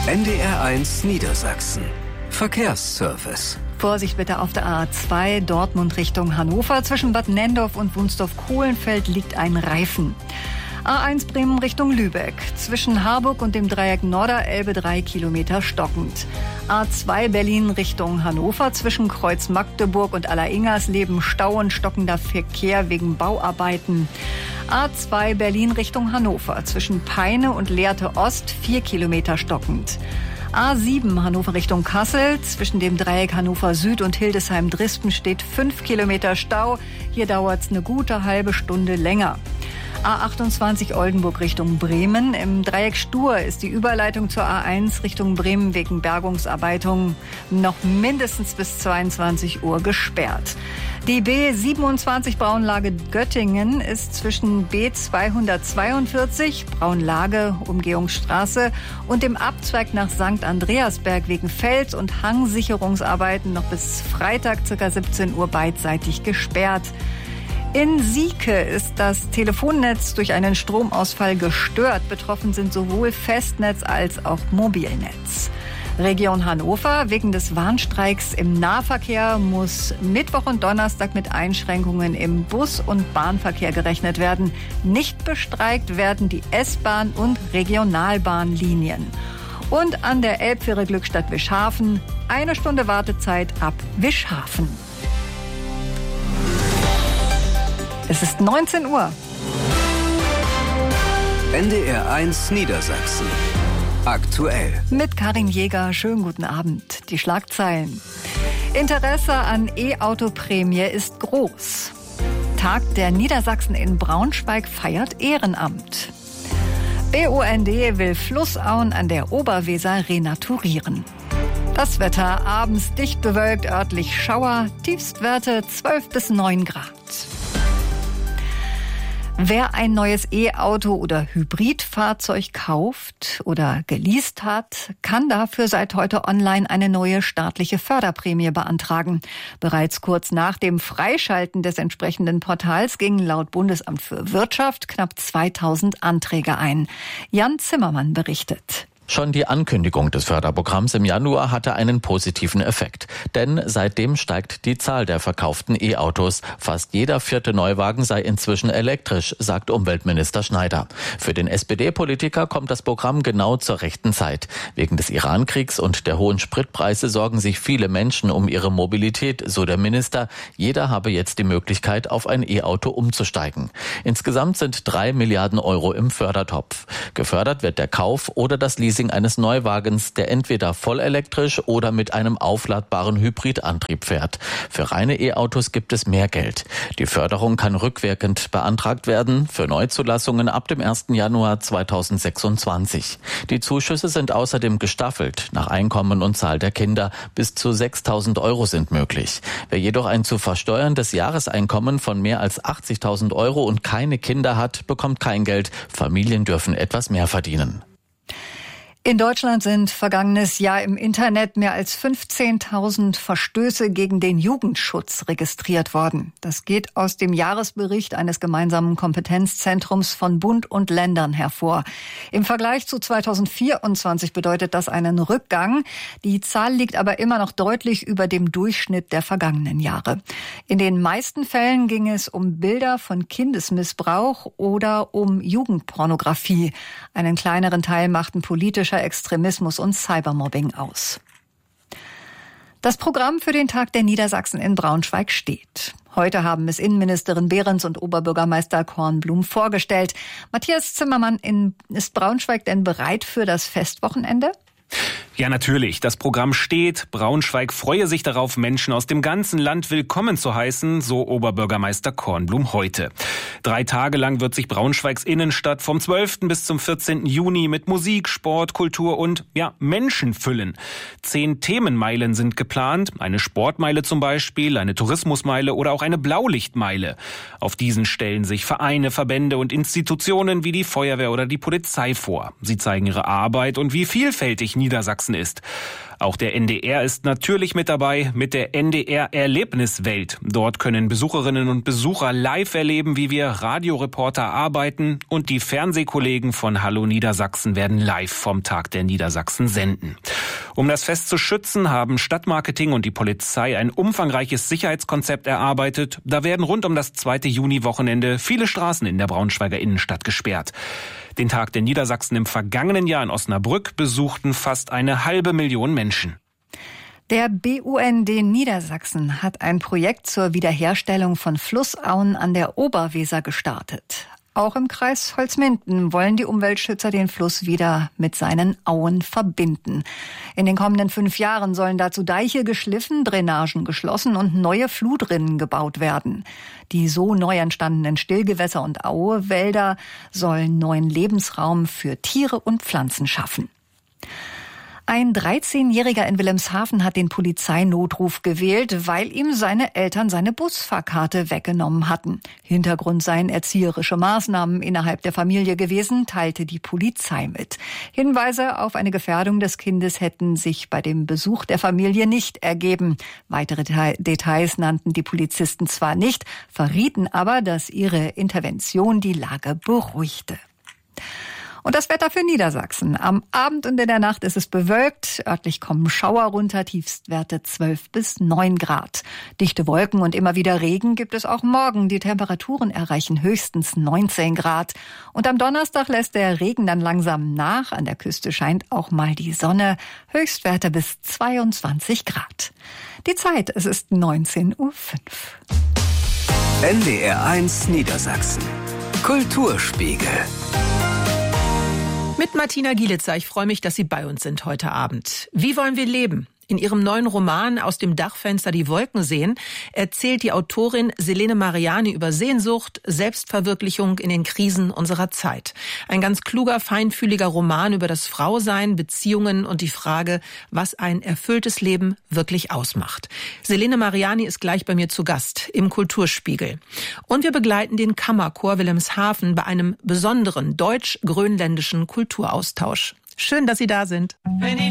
NDR1 Niedersachsen. Verkehrsservice. Vorsicht bitte auf der A2 Dortmund Richtung Hannover. Zwischen Bad Nendorf und Wunsdorf-Kohlenfeld liegt ein Reifen. A1 Bremen Richtung Lübeck. Zwischen Harburg und dem Dreieck Norderelbe 3 Kilometer stockend. A2 Berlin Richtung Hannover. Zwischen Kreuz Magdeburg und Alleringers-Leben Stau und stockender Verkehr wegen Bauarbeiten. A2 Berlin Richtung Hannover. Zwischen Peine und Lehrte Ost 4 Kilometer stockend. A7 Hannover Richtung Kassel. Zwischen dem Dreieck Hannover Süd und Hildesheim-Drispen steht 5 Kilometer Stau. Hier dauert es eine gute halbe Stunde länger. A28 Oldenburg Richtung Bremen. Im Dreieck Stur ist die Überleitung zur A1 Richtung Bremen wegen Bergungsarbeitungen noch mindestens bis 22 Uhr gesperrt. Die B27 Braunlage Göttingen ist zwischen B242 Braunlage Umgehungsstraße und dem Abzweig nach St. Andreasberg wegen Fels- und Hangsicherungsarbeiten noch bis Freitag ca. 17 Uhr beidseitig gesperrt. In Sieke ist das Telefonnetz durch einen Stromausfall gestört. Betroffen sind sowohl Festnetz als auch Mobilnetz. Region Hannover. Wegen des Warnstreiks im Nahverkehr muss Mittwoch und Donnerstag mit Einschränkungen im Bus- und Bahnverkehr gerechnet werden. Nicht bestreikt werden die S-Bahn- und Regionalbahnlinien. Und an der Elbfähre Glückstadt Wischhafen 1 Stunde Wartezeit ab Wischhafen. Es ist 19 Uhr. NDR1 Niedersachsen. Aktuell. Mit Karin Jäger. Schönen guten Abend. Die Schlagzeilen. Interesse an E-Auto-Prämie ist groß. Tag der Niedersachsen in Braunschweig feiert Ehrenamt. BUND will Flussauen an der Oberweser renaturieren. Das Wetter abends dicht bewölkt, örtlich Schauer, Tiefstwerte 12 bis 9 Grad. Wer ein neues E-Auto oder Hybridfahrzeug kauft oder geleast hat, kann dafür seit heute online eine neue staatliche Förderprämie beantragen. Bereits kurz nach dem Freischalten des entsprechenden Portals gingen laut Bundesamt für Wirtschaft knapp 2000 Anträge ein. Jan Zimmermann berichtet. Schon die Ankündigung des Förderprogramms im Januar hatte einen positiven Effekt. Denn seitdem steigt die Zahl der verkauften E-Autos. Fast jeder 4. Neuwagen sei inzwischen elektrisch, sagt Umweltminister Schneider. Für den SPD-Politiker kommt das Programm genau zur rechten Zeit. Wegen des Iran-Kriegs und der hohen Spritpreise sorgen sich viele Menschen um ihre Mobilität, so der Minister. Jeder habe jetzt die Möglichkeit, auf ein E-Auto umzusteigen. Insgesamt sind 3 Milliarden Euro im Fördertopf. Gefördert wird der Kauf oder das Leasing eines Neuwagens, der entweder vollelektrisch oder mit einem aufladbaren Hybridantrieb fährt. Für reine E-Autos gibt es mehr Geld. Die Förderung kann rückwirkend beantragt werden für Neuzulassungen ab dem 1. Januar 2026. Die Zuschüsse sind außerdem gestaffelt nach Einkommen und Zahl der Kinder. Bis zu 6.000 Euro sind möglich. Wer jedoch ein zu versteuerndes Jahreseinkommen von mehr als 80.000 Euro und keine Kinder hat, bekommt kein Geld. Familien dürfen etwas mehr verdienen. In Deutschland sind vergangenes Jahr im Internet mehr als 15.000 Verstöße gegen den Jugendschutz registriert worden. Das geht aus dem Jahresbericht eines gemeinsamen Kompetenzzentrums von Bund und Ländern hervor. Im Vergleich zu 2024 bedeutet das einen Rückgang. Die Zahl liegt aber immer noch deutlich über dem Durchschnitt der vergangenen Jahre. In den meisten Fällen ging es um Bilder von Kindesmissbrauch oder um Jugendpornografie. Einen kleineren Teil machten politische Extremismus und Cybermobbing aus. Das Programm für den Tag der Niedersachsen in Braunschweig steht. Heute haben es Innenministerin Behrens und Oberbürgermeister Kornblum vorgestellt. Matthias Zimmermann, ist Braunschweig denn bereit für das Festwochenende? Ja, natürlich. Das Programm steht. Braunschweig freue sich darauf, Menschen aus dem ganzen Land willkommen zu heißen, so Oberbürgermeister Kornblum heute. 3 Tage lang wird sich Braunschweigs Innenstadt vom 12. bis zum 14. Juni mit Musik, Sport, Kultur und, Menschen füllen. 10 Themenmeilen sind geplant. Eine Sportmeile zum Beispiel, eine Tourismusmeile oder auch eine Blaulichtmeile. Auf diesen stellen sich Vereine, Verbände und Institutionen wie die Feuerwehr oder die Polizei vor. Sie zeigen ihre Arbeit und wie vielfältig Niedersachsen Niedersachsen ist. Auch der NDR ist natürlich mit dabei mit der NDR-Erlebniswelt. Dort können Besucherinnen und Besucher live erleben, wie wir Radioreporter arbeiten, und die Fernsehkollegen von Hallo Niedersachsen werden live vom Tag der Niedersachsen senden. Um das Fest zu schützen, haben Stadtmarketing und die Polizei ein umfangreiches Sicherheitskonzept erarbeitet. Da werden rund um das 2. Juni-Wochenende viele Straßen in der Braunschweiger Innenstadt gesperrt. Den Tag der Niedersachsen im vergangenen Jahr in Osnabrück besuchten fast 500.000 Menschen. Der BUND Niedersachsen hat ein Projekt zur Wiederherstellung von Flussauen an der Oberweser gestartet. Auch im Kreis Holzminden wollen die Umweltschützer den Fluss wieder mit seinen Auen verbinden. In den kommenden 5 Jahren sollen dazu Deiche geschliffen, Drainagen geschlossen und neue Flutrinnen gebaut werden. Die so neu entstandenen Stillgewässer und Auwälder sollen neuen Lebensraum für Tiere und Pflanzen schaffen. Ein 13-Jähriger in Wilhelmshaven hat den Polizeinotruf gewählt, weil ihm seine Eltern seine Busfahrkarte weggenommen hatten. Hintergrund seien erzieherische Maßnahmen innerhalb der Familie gewesen, teilte die Polizei mit. Hinweise auf eine Gefährdung des Kindes hätten sich bei dem Besuch der Familie nicht ergeben. Weitere Details nannten die Polizisten zwar nicht, verrieten aber, dass ihre Intervention die Lage beruhigte. Und das Wetter für Niedersachsen. Am Abend und in der Nacht ist es bewölkt. Örtlich kommen Schauer runter, Tiefstwerte 12 bis 9 Grad. Dichte Wolken und immer wieder Regen gibt es auch morgen. Die Temperaturen erreichen höchstens 19 Grad. Und am Donnerstag lässt der Regen dann langsam nach. An der Küste scheint auch mal die Sonne. Höchstwerte bis 22 Grad. Die Zeit, es ist 19:05 Uhr. NDR1 Niedersachsen. Kulturspiegel. Mit Martina Gielitzer. Ich freue mich, dass Sie bei uns sind heute Abend. Wie wollen wir leben? In ihrem neuen Roman Aus dem Dachfenster die Wolken sehen erzählt die Autorin Selene Mariani über Sehnsucht, Selbstverwirklichung in den Krisen unserer Zeit. Ein ganz kluger, feinfühliger Roman über das Frausein, Beziehungen und die Frage, was ein erfülltes Leben wirklich ausmacht. Selene Mariani ist gleich bei mir zu Gast im Kulturspiegel. Und wir begleiten den Kammerchor Wilhelmshaven bei einem besonderen deutsch-grönländischen Kulturaustausch. Schön, dass Sie da sind.